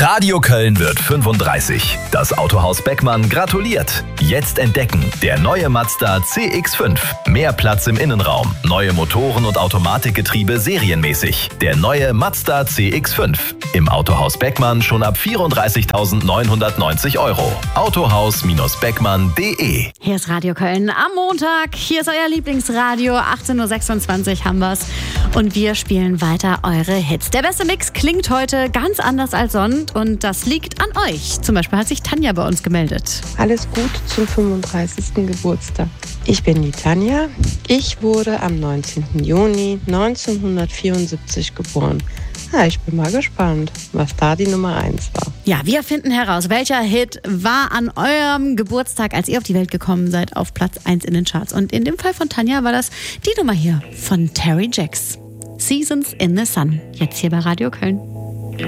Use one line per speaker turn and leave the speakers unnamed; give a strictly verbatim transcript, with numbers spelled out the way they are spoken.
Radio Köln wird fünfunddreißig. Das Autohaus Beckmann gratuliert. Jetzt entdecken, der neue Mazda C X fünf. Mehr Platz im Innenraum, neue Motoren und Automatikgetriebe serienmäßig. Der neue Mazda C X fünf. Im Autohaus Beckmann schon ab vierunddreißigtausendneunhundertneunzig Euro. Autohaus-beckmann punkt de.
Hier ist Radio Köln am Montag. Hier ist euer Lieblingsradio. achtzehn Uhr sechsundzwanzig haben wir's. Und wir spielen weiter eure Hits. Der beste Mix klingt heute ganz anders als sonst. Und das liegt an euch. Zum Beispiel hat sich Tanja bei uns gemeldet.
Alles Gute zum fünfunddreißigsten Geburtstag. Ich bin die Tanja. Ich wurde am neunzehnten Juni neunzehnhundertvierundsiebzig geboren. Ja, ich bin mal gespannt, was da die Nummer eins war.
Ja, wir finden heraus, welcher Hit war an eurem Geburtstag, als ihr auf die Welt gekommen seid, auf Platz eins in den Charts. Und in dem Fall von Tanja war das die Nummer hier von Terry Jacks. Seasons in the Sun. Jetzt hier bei Radio Köln.